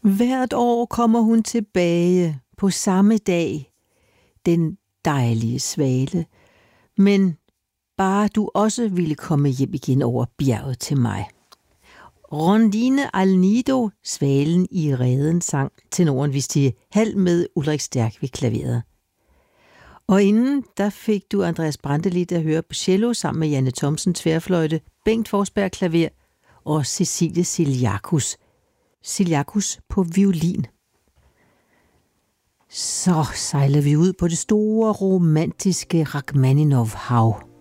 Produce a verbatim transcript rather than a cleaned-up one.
Hvert år kommer hun tilbage på samme dag, den dejlige svale. Men bare du også ville komme hjem igen over bjerget til mig. Rondine al Nido, svalen i reden, sang tenoren Visti Hald med Ulrik Stærk ved klaveret. Og inden, der fik du Andreas Brantelid at høre på cello sammen med Janne Thomsen tværfløjte, Bengt Forsberg klaver og Cecilie Ciliacus. Ciliacus på violin. Så sejler vi ud på det store romantiske Rachmaninov-hav.